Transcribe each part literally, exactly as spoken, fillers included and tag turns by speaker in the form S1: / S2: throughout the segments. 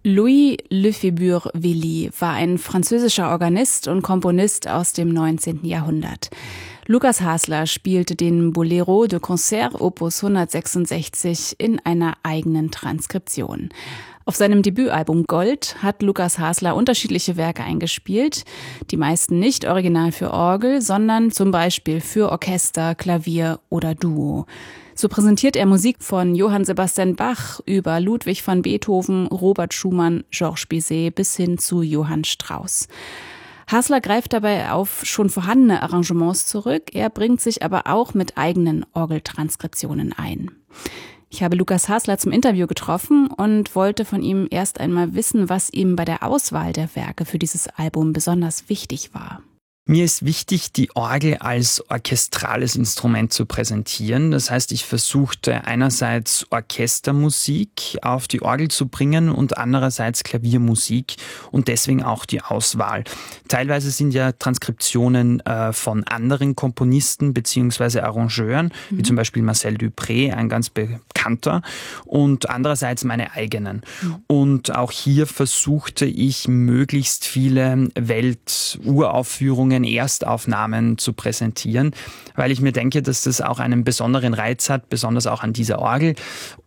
S1: Louis Lefebure-Willy war ein französischer Organist und Komponist aus dem neunzehnten Jahrhundert. Lukas Hasler spielte den Bolero de Concert Opus hundertsechsundsechzig in einer eigenen Transkription. Auf seinem Debütalbum Gold hat Lukas Hasler unterschiedliche Werke eingespielt, die meisten nicht original für Orgel, sondern zum Beispiel für Orchester, Klavier oder Duo. So präsentiert er Musik von Johann Sebastian Bach über Ludwig van Beethoven, Robert Schumann, Georges Bizet bis hin zu Johann Strauss. Hasler greift dabei auf schon vorhandene Arrangements zurück, er bringt sich aber auch mit eigenen Orgeltranskriptionen ein. Ich habe Lukas Hasler zum Interview getroffen und wollte von ihm erst einmal wissen, was ihm bei der Auswahl der Werke für dieses Album besonders wichtig war.
S2: Mir ist wichtig, die Orgel als orchestrales Instrument zu präsentieren. Das heißt, ich versuchte einerseits Orchestermusik auf die Orgel zu bringen und andererseits Klaviermusik und deswegen auch die Auswahl. Teilweise sind ja Transkriptionen äh, von anderen Komponisten bzw. Arrangeuren, mhm. wie zum Beispiel Marcel Dupré, ein ganz bekannter, und andererseits meine eigenen. Mhm. Und auch hier versuchte ich, möglichst viele Welturaufführungen, Erstaufnahmen zu präsentieren, weil ich mir denke, dass das auch einen besonderen Reiz hat, besonders auch an dieser Orgel.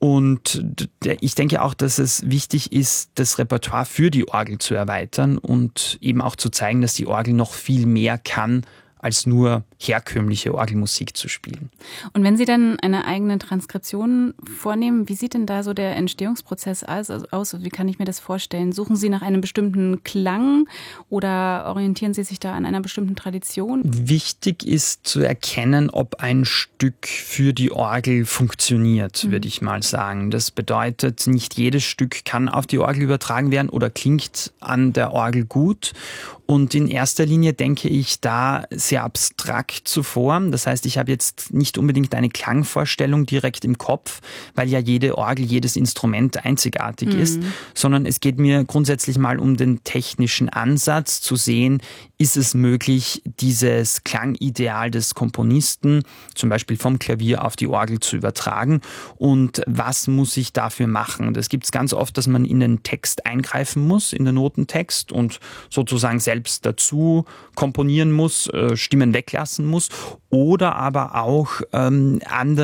S2: Und ich denke auch, dass es wichtig ist, das Repertoire für die Orgel zu erweitern und eben auch zu zeigen, dass die Orgel noch viel mehr kann, als nur herkömmliche Orgelmusik zu spielen.
S1: Und wenn Sie dann eine eigene Transkription vornehmen, wie sieht denn da so der Entstehungsprozess aus? Wie kann ich mir das vorstellen? Suchen Sie nach einem bestimmten Klang oder orientieren Sie sich da an einer bestimmten Tradition?
S2: Wichtig ist zu erkennen, ob ein Stück für die Orgel funktioniert, mhm. würde ich mal sagen. Das bedeutet, nicht jedes Stück kann auf die Orgel übertragen werden oder klingt an der Orgel gut. Und in erster Linie denke ich da sehr abstrakt zuvor. Das heißt, ich habe jetzt nicht unbedingt eine Klangvorstellung direkt im Kopf, weil ja jede Orgel, jedes Instrument einzigartig mhm. ist, sondern es geht mir grundsätzlich mal um den technischen Ansatz, zu sehen, ist es möglich, dieses Klangideal des Komponisten, zum Beispiel vom Klavier auf die Orgel zu übertragen, und was muss ich dafür machen? Das gibt es ganz oft, dass man in den Text eingreifen muss, in den Notentext, und sozusagen selbst dazu komponieren muss, äh, Stimmen weglassen muss, oder aber auch ähm, andere